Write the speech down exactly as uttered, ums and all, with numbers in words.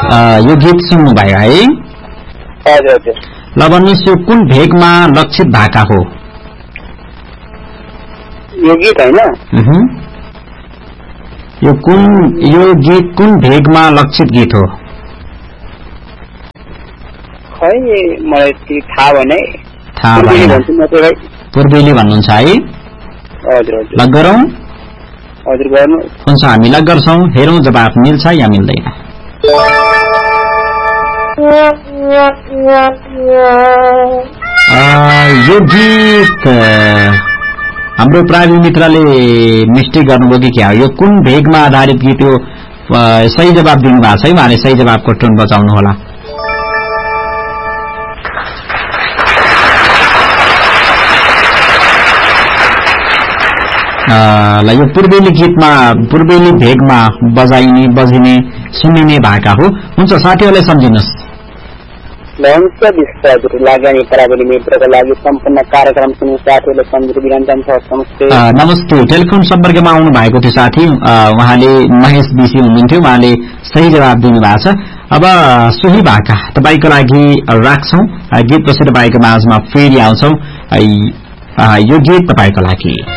यो गीत सुन्नुभयो है? हजुर हजुर। ल भन्नुहोस् यो कुन भेगमा लक्षित भाका हो? यो गीत होइन? यो कुन यो गीत कुन भेगमा लक्षित गीत हो? खै मलाई थाहा भएन है। थाहा भएन। पूर्वेली भन्नुहुन्छ है? हजुर हजुर। ल गरौँ? हजुर गर्नु। हुन्छ हामी ल गर्छौँ, हेरौँ जवाफ मिल्छ या मिल्दैन। यो गीत हाम्रो प्राविधिक मित्रले मिस्टेक गर्नुभयो कि क्या हो? यो कुन भेगमा आधारित गीत हो? सही जवाब दिनुभएको छ है, उहाँले सही जवाबको टोन बजाउनु होला। ल यो पूर्वेली गीतमा पूर्वेली भेगमा बजाइने बजिने सुनिने भाका हो। हुन्छ साथीहरूलाई सम्झिनुहोस्। लगानी प्राविधिक मित्रको लागि सम्पूर्ण कार्यक्रम सुन्ने साथीहरूले सम्झिनु विराम चाहन्छु। नमस्ते। टेलिफोन सम्पर्कमा आउनु भएको थियो साथी, उहाँले महेश बिसी हुनुहुन्थ्यो, उहाँले सही जवाब दिनुभएको छ। अब सोही भाका तपाईँको लागि राख्छौं। गीत पछि तपाईँको माझमा फेरि आउँछौं। यो गीत तपाईँको लागि